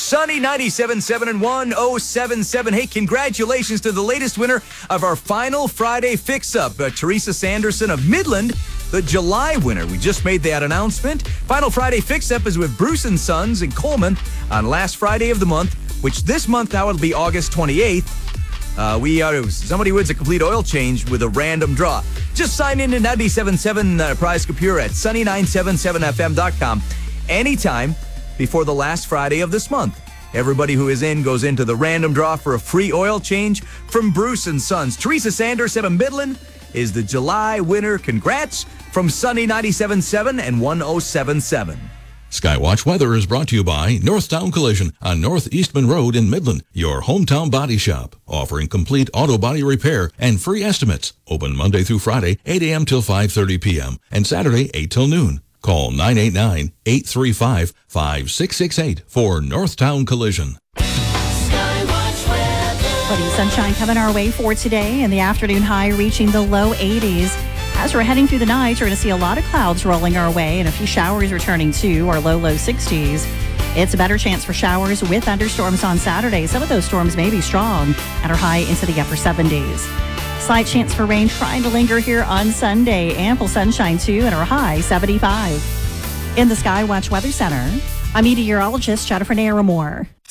Sunny 97.7 and 107.7. Hey, congratulations to the latest winner of our final Friday fix-up, Teresa Sanderson of Midland, the July winner. We just made that announcement. Final Friday fix-up is with Bruce & Sons in Coleman on last Friday of the month, which this month now will be August 28th. Somebody wins a complete oil change with a random draw. Just sign in to 97.7 Prize Computer at sunny977fm.com anytime before the last Friday of this month. Everybody who is in goes into the random draw for a free oil change from Bruce & Sons. Teresa Sanderson of Midland is the July winner. Congrats from Sunny 97.7 and 107.7. Skywatch weather is brought to you by Northtown Collision on North Eastman Road in Midland, your hometown body shop, offering complete auto body repair and free estimates. Open Monday through Friday, 8 a.m. till 5:30 p.m. and Saturday, 8 till noon. Call 989-835-5668 for Northtown Collision. Plenty of sunshine coming our way for today, and the afternoon high reaching the low 80s. As we're heading through the night, we're going to see a lot of clouds rolling our way and a few showers returning to our low 60s. It's a better chance for showers with thunderstorms on Saturday. Some of those storms may be strong and are high into the upper 70s. Slight chance for rain trying to linger here on Sunday. Ample sunshine too and our high 75. In the Skywatch Weather Center, I'm meteorologist Jennifer Naramore.